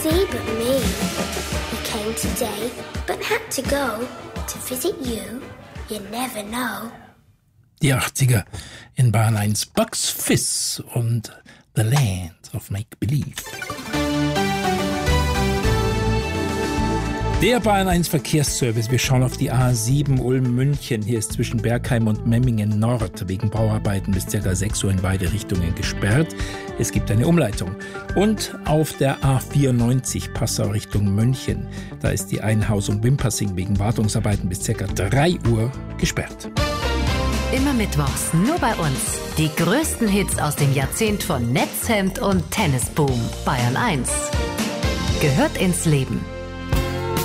See but me. He came today, but had to go. To visit you, you never know. Die 80er in Bayern 1. Bugs Fizz und The Land of Make Believe. Der Bayern 1 Verkehrsservice. Wir schauen auf die A7 Ulm-München. Hier ist zwischen Bergheim und Memmingen Nord wegen Bauarbeiten bis ca. 6 Uhr in beide Richtungen gesperrt. Es gibt eine Umleitung. Und auf der A94 Passau Richtung München. Da ist die Einhausung Wimpassing wegen Wartungsarbeiten bis ca. 3 Uhr gesperrt. Immer mittwochs, nur bei uns. Die größten Hits aus dem Jahrzehnt von Netzhemd und Tennisboom. Bayern 1 gehört ins Leben.